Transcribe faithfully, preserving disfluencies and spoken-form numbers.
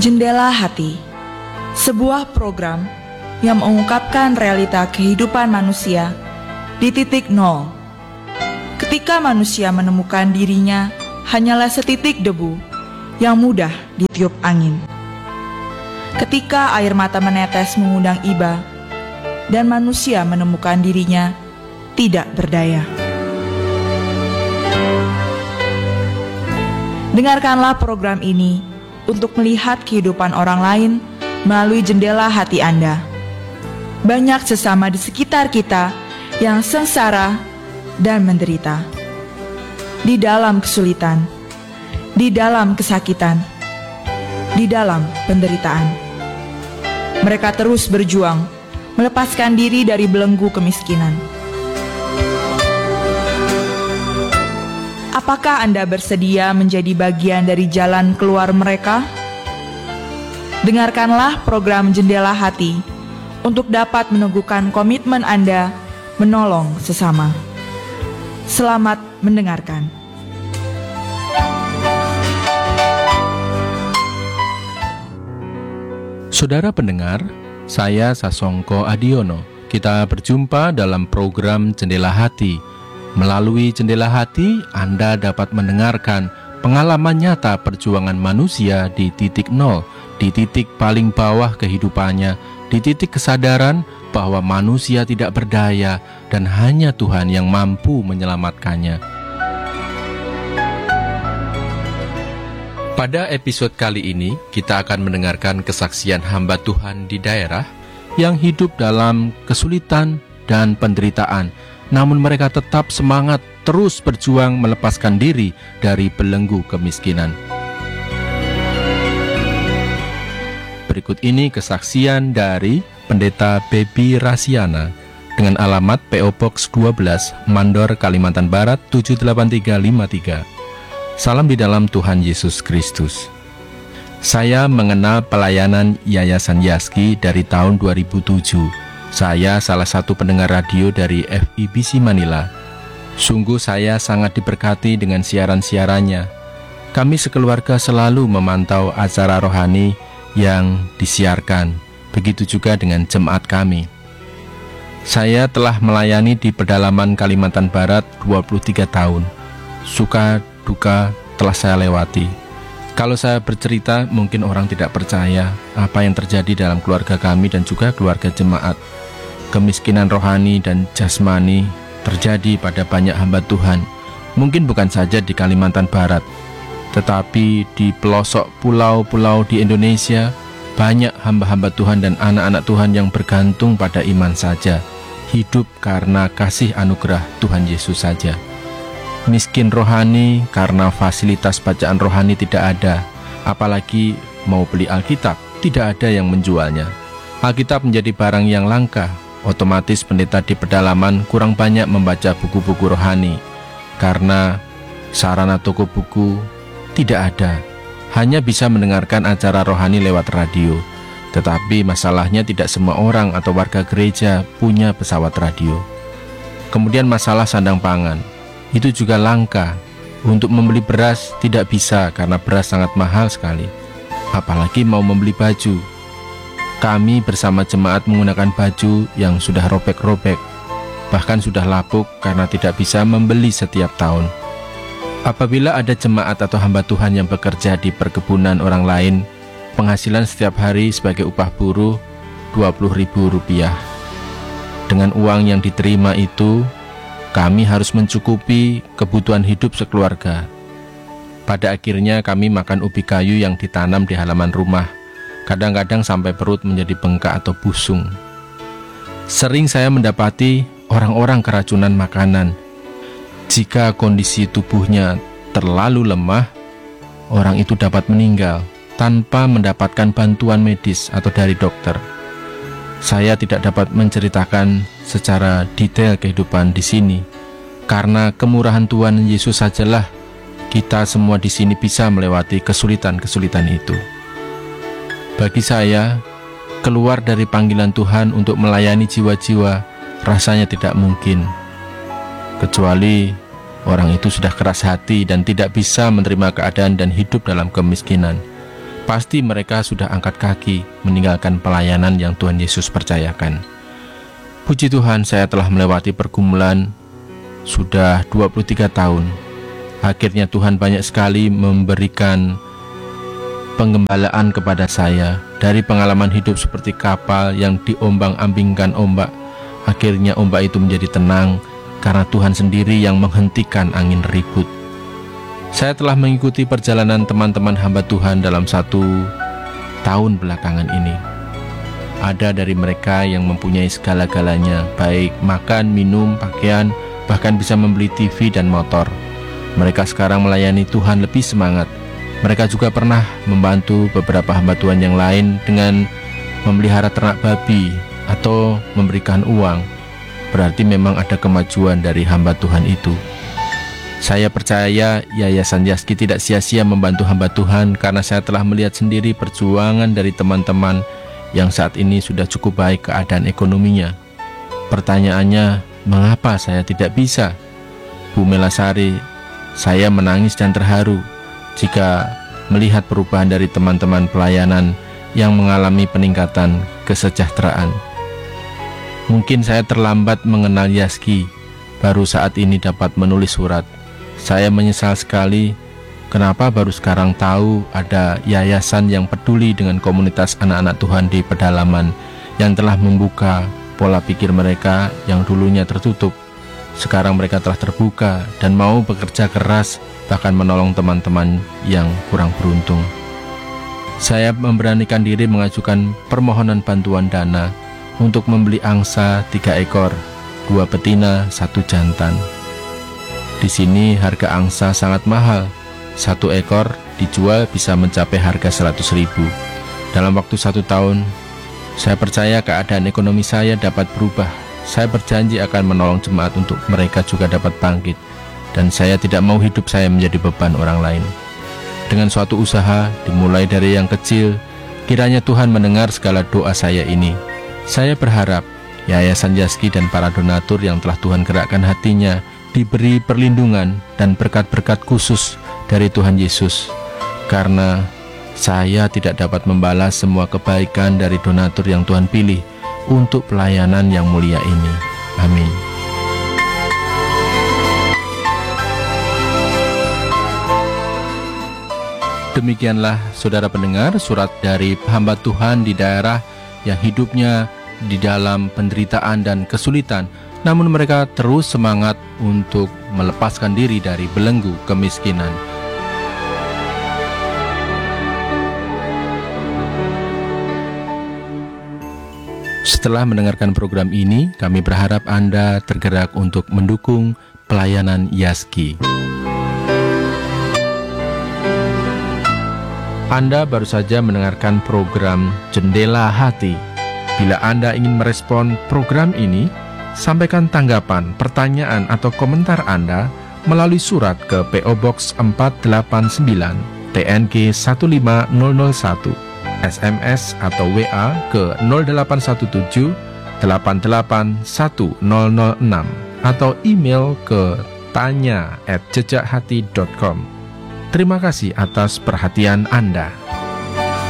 Jendela Hati, sebuah program yang mengungkapkan realita kehidupan manusia di titik nol. Ketika manusia menemukan dirinya hanyalah setitik debu yang mudah ditiup angin. Ketika air mata menetes mengundang iba dan manusia menemukan dirinya tidak berdaya. Dengarkanlah program ini untuk melihat kehidupan orang lain melalui jendela hati Anda. Banyak sesama di sekitar kita yang sengsara dan menderita. Di dalam kesulitan, di dalam kesakitan, di dalam penderitaan. Mereka terus berjuang melepaskan diri dari belenggu kemiskinan. Apakah Anda bersedia menjadi bagian dari jalan keluar mereka? Dengarkanlah program Jendela Hati untuk dapat meneguhkan komitmen Anda menolong sesama. Selamat mendengarkan. Saudara pendengar, saya Sasongko Adiono. Kita berjumpa dalam program Jendela Hati. Melalui Jendela Hati, Anda dapat mendengarkan pengalaman nyata perjuangan manusia di titik nol, di titik paling bawah kehidupannya, di titik kesadaran bahwa manusia tidak berdaya dan hanya Tuhan yang mampu menyelamatkannya. Pada episode kali ini, kita akan mendengarkan kesaksian hamba Tuhan di daerah yang hidup dalam kesulitan dan penderitaan, namun mereka tetap semangat terus berjuang melepaskan diri dari belenggu kemiskinan. Berikut ini kesaksian dari Pendeta Baby Rasiana dengan alamat P O Box dua belas, Mandor, Kalimantan Barat tujuh delapan tiga lima tiga. Salam di dalam Tuhan Yesus Kristus. Saya mengenal pelayanan Yayasan Yaski dari tahun dua ribu tujuh. Saya salah satu pendengar radio dari F I B C Manila. Sungguh saya sangat diberkati dengan siaran-siarannya. Kami sekeluarga selalu memantau acara rohani yang disiarkan. Begitu juga dengan jemaat kami. Saya telah melayani di pedalaman Kalimantan Barat dua puluh tiga tahun. Suka duka telah saya lewati. Kalau saya bercerita, mungkin orang tidak percaya apa yang terjadi dalam keluarga kami dan juga keluarga jemaat. Kemiskinan rohani dan jasmani terjadi pada banyak hamba Tuhan. Mungkin bukan saja di Kalimantan Barat, tetapi di pelosok pulau-pulau di Indonesia, banyak hamba-hamba Tuhan dan anak-anak Tuhan yang bergantung pada iman saja, hidup karena kasih anugerah Tuhan Yesus saja. Miskin rohani karena fasilitas bacaan rohani tidak ada, apalagi mau beli Alkitab, tidak ada yang menjualnya. Alkitab menjadi barang yang langka. Otomatis pendeta di pedalaman kurang banyak membaca buku-buku rohani, karena sarana toko buku tidak ada. Hanya bisa mendengarkan acara rohani lewat radio. Tetapi masalahnya tidak semua orang atau warga gereja punya pesawat radio. Kemudian masalah sandang pangan, itu juga langka. Untuk membeli beras tidak bisa karena beras sangat mahal sekali. Apalagi mau membeli baju. Kami bersama jemaat menggunakan baju yang sudah robek-robek, bahkan sudah lapuk karena tidak bisa membeli setiap tahun. Apabila ada jemaat atau hamba Tuhan yang bekerja di perkebunan orang lain, penghasilan setiap hari sebagai upah buruh dua puluh ribu rupiah. Dengan uang yang diterima itu, kami harus mencukupi kebutuhan hidup sekeluarga. Pada akhirnya kami makan ubi kayu yang ditanam di halaman rumah. Kadang-kadang sampai perut menjadi bengkak atau busung. Sering saya mendapati orang-orang keracunan makanan. Jika kondisi tubuhnya terlalu lemah, orang itu dapat meninggal tanpa mendapatkan bantuan medis atau dari dokter. Saya tidak dapat menceritakan secara detail kehidupan di sini, karena kemurahan Tuhan Yesus sajalah kita semua di sini bisa melewati kesulitan-kesulitan itu. Bagi saya, keluar dari panggilan Tuhan untuk melayani jiwa-jiwa rasanya tidak mungkin, kecuali orang itu sudah keras hati dan tidak bisa menerima keadaan dan hidup dalam kemiskinan. pasti mereka sudah angkat kaki meninggalkan pelayanan yang Tuhan Yesus percayakan. Puji Tuhan, saya telah melewati pergumulan sudah dua puluh tiga tahun. Akhirnya Tuhan banyak sekali memberikan penggembalaan kepada saya. Dari pengalaman hidup seperti kapal yang diombang-ambingkan ombak, akhirnya ombak itu menjadi tenang karena Tuhan sendiri yang menghentikan angin ribut. Saya telah mengikuti perjalanan teman-teman hamba Tuhan dalam satu tahun belakangan ini. Ada dari mereka yang mempunyai segala-galanya, baik makan, minum, pakaian, bahkan bisa membeli T V dan motor. Mereka sekarang melayani Tuhan lebih semangat. Mereka juga pernah membantu beberapa hamba Tuhan yang lain dengan memelihara ternak babi atau memberikan uang. Berarti memang ada kemajuan dari hamba Tuhan itu. Saya percaya Yayasan Yazki tidak sia-sia membantu hamba Tuhan karena saya telah melihat sendiri perjuangan dari teman-teman yang saat ini sudah cukup baik keadaan ekonominya. Pertanyaannya, mengapa saya tidak bisa? Bu Melasari, saya menangis dan terharu jika melihat perubahan dari teman-teman pelayanan yang mengalami peningkatan kesejahteraan. Mungkin saya terlambat mengenal Yazki, baru saat ini dapat menulis surat. Saya menyesal sekali kenapa baru sekarang tahu ada yayasan yang peduli dengan komunitas anak-anak Tuhan di pedalaman yang telah membuka pola pikir mereka yang dulunya tertutup. Sekarang mereka telah terbuka dan mau bekerja keras, bahkan menolong teman-teman yang kurang beruntung. Saya memberanikan diri mengajukan permohonan bantuan dana untuk membeli angsa tiga ekor, dua betina, satu jantan. Di sini harga angsa sangat mahal. Satu ekor dijual bisa mencapai harga seratus ribu. Dalam waktu satu tahun, saya percaya keadaan ekonomi saya dapat berubah. Saya berjanji akan menolong jemaat untuk mereka juga dapat bangkit. Dan saya tidak mau hidup saya menjadi beban orang lain. Dengan suatu usaha, dimulai dari yang kecil, kiranya Tuhan mendengar segala doa saya ini. Saya berharap Yayasan Yazki dan para donatur yang telah Tuhan gerakkan hatinya diberi perlindungan dan berkat-berkat khusus dari Tuhan Yesus, karena saya tidak dapat membalas semua kebaikan dari donatur yang Tuhan pilih untuk pelayanan yang mulia ini. Amin. Demikianlah saudara pendengar surat dari hamba Tuhan di daerah yang hidupnya di dalam penderitaan dan kesulitan, namun mereka terus semangat untuk melepaskan diri dari belenggu kemiskinan. Setelah mendengarkan program ini, kami berharap Anda tergerak untuk mendukung pelayanan Yazki. Anda baru saja mendengarkan program Jendela Hati. Bila Anda ingin merespon program ini, sampaikan tanggapan, pertanyaan, atau komentar Anda melalui surat ke P O Box empat delapan sembilan T N G satu lima nol nol satu, S M S atau W A ke nol delapan satu tujuh delapan delapan satu nol nol enam atau email ke tanya at jejakhati dot com. Terima kasih atas perhatian Anda.